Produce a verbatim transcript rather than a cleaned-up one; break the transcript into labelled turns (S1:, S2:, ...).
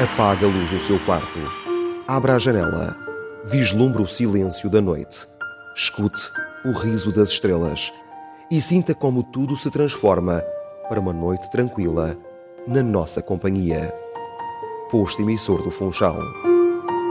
S1: Apague a luz do seu quarto. Abra a janela. Vislumbre o silêncio da noite. Escute o riso das estrelas e sinta como tudo se transforma para uma noite tranquila na nossa companhia. Posto emissor do Funchal.